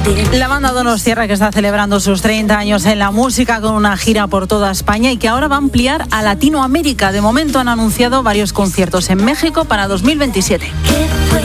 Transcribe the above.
La banda Donostiarra, que está celebrando sus 30 años en la música con una gira por toda España y que ahora va a ampliar a Latinoamérica. De momento han anunciado varios conciertos en México para 2027.